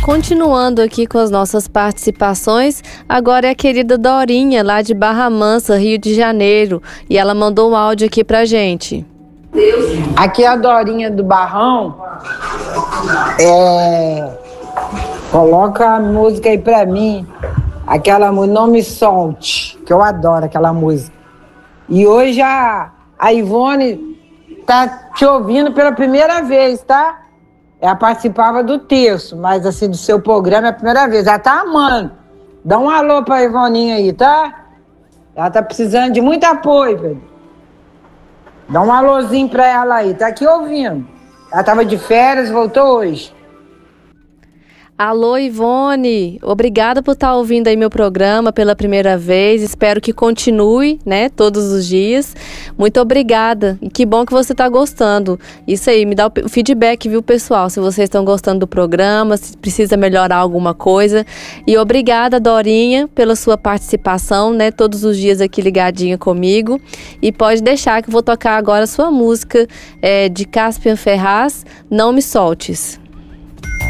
Continuando aqui com as nossas participações, agora é a querida Dorinha, lá de Barra Mansa, Rio de Janeiro. E ela mandou um áudio aqui pra gente. Aqui é a Dorinha do Barrão. Coloca a música aí pra mim. Aquela música, Não Me Solte, que eu adoro aquela música. E hoje a Ivone tá te ouvindo pela primeira vez, tá? Ela participava do terço, mas assim, do seu programa é a primeira vez. Ela tá amando. Dá um alô pra Ivoninha aí, tá? Ela tá precisando de muito apoio, Pedro. Dá um alôzinho pra ela aí, tá aqui ouvindo. Ela tava de férias, voltou hoje. Alô, Ivone, obrigada por estar ouvindo aí meu programa pela primeira vez, espero que continue, né, todos os dias. Muito obrigada e que bom que você está gostando. Isso aí, me dá o feedback, viu, pessoal, se vocês estão gostando do programa, se precisa melhorar alguma coisa. E obrigada, Dorinha, pela sua participação, né, todos os dias aqui ligadinha comigo. E pode deixar que eu vou tocar agora a sua música de Caspian Ferraz, Não Me Soltes.